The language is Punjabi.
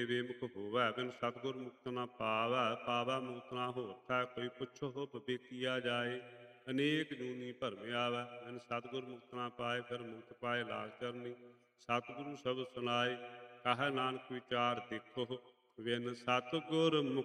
ਬੇਮੁਖ ਹੋਵੈ, ਬਿਨ ਸਤਿਗੁਰ ਮੁਕਤ ਨਾ ਪਾਵੈ। ਪਾਵੈ ਮੁਕਤ ਨਾ ਹੋਥੈ, ਕੋਈ ਪੁੱਛੋ ਵਿਵੇਕੀਆ ਜਾਏ। ਅਨੇਕ ਜੂਨੀ ਭਰਮ ਆਵੈ, ਬਿਨ ਸਤਿਗੁਰ ਮੁਕਤ ਨਾ ਪਾਏ। ਫਿਰ ਮੁਕਤ ਪਾਏ ਲਾਗ ਚਰਨੀ, ਸਤਿਗੁਰੂ ਸ਼ਬਦ ਸੁਨਾਏ। ਕਹੈ ਨਾਨਕ ਵਿਚਾਰ ਦੇਖੋ, ਬਿਨ ਸਤਿਗੁਰ ਮੁਕਤ